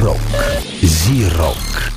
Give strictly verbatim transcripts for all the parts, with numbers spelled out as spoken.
Рок. Зи-рок.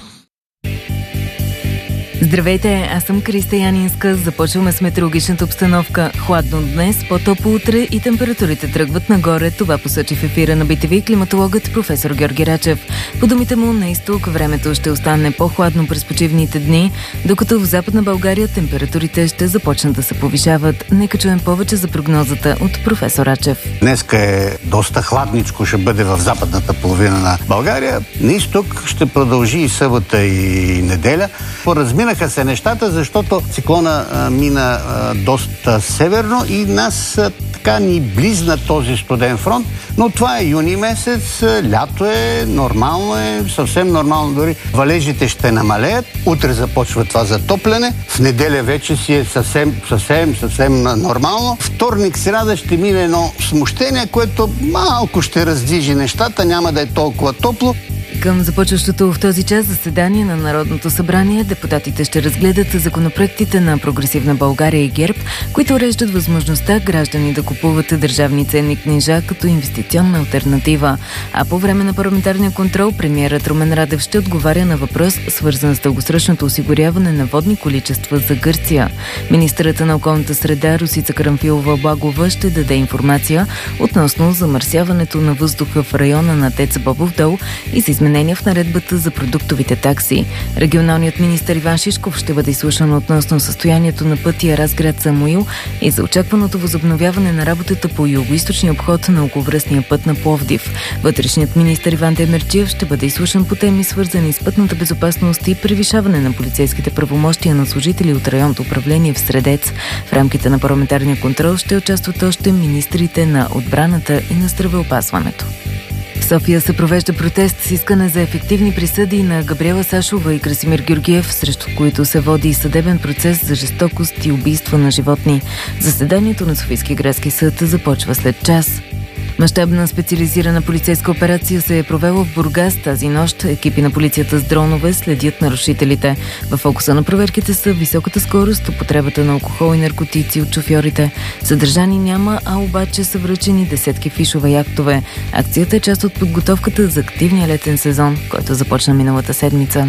Здравейте, аз съм Криста Янинска. Започваме с метеорологичната обстановка. Хладно днес, по-топло утре и температурите тръгват нагоре. Това посочи в ефира на Би Ти Ви климатологът професор Георги Рачев. По думите му, на изток времето ще остане по-хладно през почивните дни, докато в Западна България температурите ще започнат да се повишават. Нека чуем повече за прогнозата от професор Рачев. Днеска е доста хладничко, ще бъде в западната половина на България. На изток ще продължи и събота и неделя. Поразминаха се нещата, защото циклона а, мина а, доста северно и нас а, така ни близна този студен фронт, но това е юни месец, лято е, нормално е, съвсем нормално дори. Валежите ще намалеят, утре започва това затопляне, в неделя вече си е съвсем, съвсем, съвсем нормално. Вторник, сряда ще мине едно смущение, което малко ще раздвижи нещата, няма да е толкова топло. Към започващото в този час заседание на Народното събрание депутатите ще разгледат законопроектите на Прогресивна България и ГЕРБ, които уреждат възможността граждани да купуват държавни ценни книжа като инвестиционна алтернатива. А по време на парламентарния контрол премиерът Румен Радев ще отговаря на въпрос, свързан с дългосрочното осигуряване на водни количества за Гърция. Министърът на околната среда Росица Карамфилова-Благова ще даде информация относно замърсяването на въздуха в района на ТЕЦ Бобов дол и за изменение в наредбата за продуктовите такси. Регионалният министър Иван Шишков ще бъде изслушан относно състоянието на пътя Разград-Самуил и за очакваното възобновяване на работата по югоизточния обход на околовръстния път на Пловдив. Вътрешният министър Иван Демерджиев ще бъде изслушан по теми, свързани с пътната безопасност и превишаване на полицейските правомощия на служители от районното управление в Средец. В рамките на парламентарния контрол ще участват още министрите на отбраната и на здравеопазването. В София се провежда протест с искане за ефективни присъди на Габриела Сашова и Красимир Георгиев, срещу които се води съдебен процес за жестокост и убийства на животни. Заседанието на Софийския градски съд започва след час. Мащабна специализирана полицейска операция се е провела в Бургас тази нощ. Екипи на полицията с дронове следят нарушителите. В фокуса на проверките са високата скорост, употребата на алкохол и наркотици от шофьорите. Съдържани няма, а обаче са връчени десетки фишове и актове. Акцията е част от подготовката за активния летен сезон, който започна миналата седмица.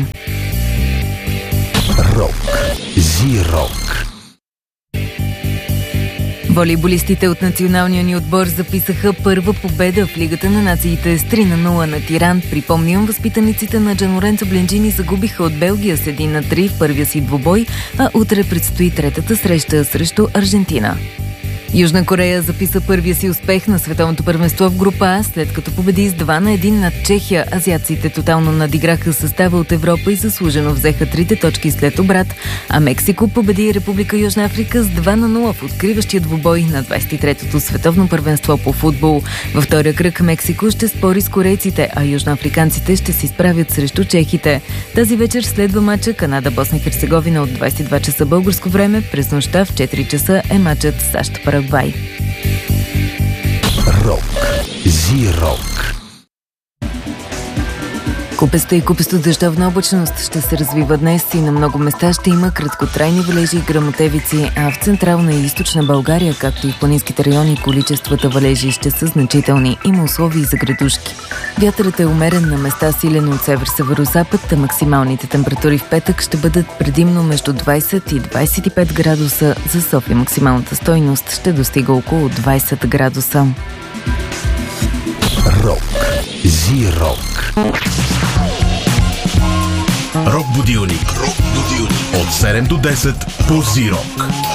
Рок. Зи-рок. Волейболистите от националния ни отбор записаха първа победа в Лигата на нациите с три на нула на Тиран. Припомням, възпитаниците на Джанлоренцо Бленджини загубиха от Белгия с един на три в първия си двубой, а утре предстои третата среща срещу Аржентина. Южна Корея записа първия си успех на световното първенство в група А, след като победи с два на един над Чехия. Азиатците тотално надиграха състава от Европа и заслужено взеха трите точки след обрат, а Мексико победи Република Южна Африка с два на нула в откриващия двубой на двадесет и третото световно първенство по футбол. Във втория кръг Мексико ще спори с корейците, а южноафриканците ще се изправят срещу чехите. Тази вечер следва мача Канада-Босна и Херцеговина от двадесет и два часа българско време. През нощта в четири часа е мачът САЩ-Парагвай. Бай. Рок. Зи-рок. Купеста и купесто дъждовна облачност ще се развива днес и на много места ще има краткотрайни валежи и гръмотевици, а в централна и източна България, както и в планинските райони, количествата валежи ще са значителни. Има условия за градушки. Вятърът е умерен, на места силен от север-северозапад, а максималните температури в петък ще бъдат предимно между двадесет и двадесет и пет градуса. За София максималната стойност ще достига около двадесет градуса. Рок. Зи-рок. Рок будилник. Рок будилник. От седем до десет по Зи-рок.